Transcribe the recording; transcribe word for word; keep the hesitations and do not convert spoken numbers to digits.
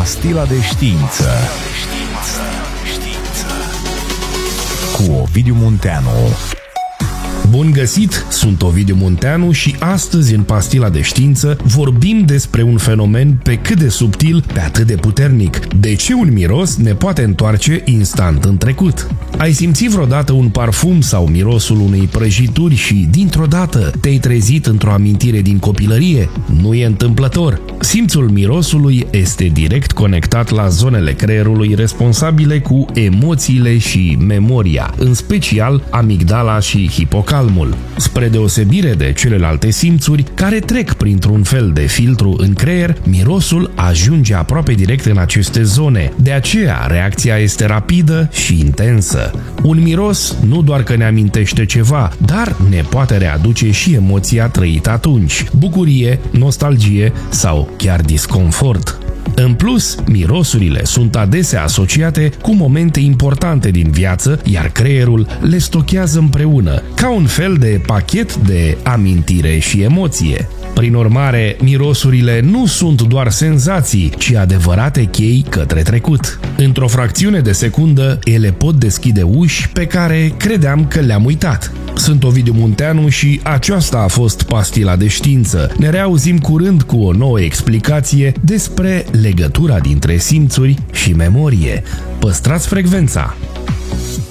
Pastila de știință cu Ovidiu Munteanu. Bun găsit! Sunt Ovidiu Munteanu și astăzi în Pastila de știință vorbim despre un fenomen pe cât de subtil, pe atât de puternic. De ce un miros ne poate întoarce instant în trecut? Ai simțit vreodată un parfum sau mirosul unei prăjituri și, dintr-o dată, te-ai trezit într-o amintire din copilărie? Nu e întâmplător. Simțul mirosului este direct conectat la zonele creierului responsabile cu emoțiile și memoria, în special amigdala și hipocalmul. Spre deosebire de celelalte simțuri care trec printr-un fel de filtru în creier, mirosul ajunge aproape direct în aceste zone. De aceea, reacția este rapidă și intensă. Un miros nu doar că ne amintește ceva, dar ne poate readuce și emoția trăită atunci, bucurie, nostalgie sau chiar disconfort. În plus, mirosurile sunt adesea asociate cu momente importante din viață, iar creierul le stochează împreună, ca un fel de pachet de amintire și emoție. Prin urmare, mirosurile nu sunt doar senzații, ci adevărate chei către trecut. Într-o fracțiune de secundă, ele pot deschide uși pe care credeam că le-am uitat. Sunt Ovidiu Munteanu și aceasta a fost Pastila de știință. Ne reauzim curând cu o nouă explicație despre legătura dintre simțuri și memorie. Păstrați frecvența!